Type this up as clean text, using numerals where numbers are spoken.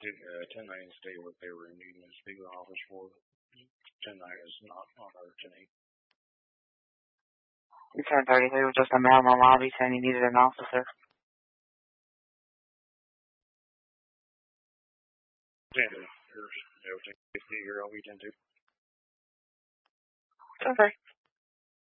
10-9 is stay what they were needing to speak to the office for. 10-9 is not on our 10-8. 10-33 was just a man in the lobby saying he needed an officer. 10-2. Here's everything. You're LV 10-2. Okay.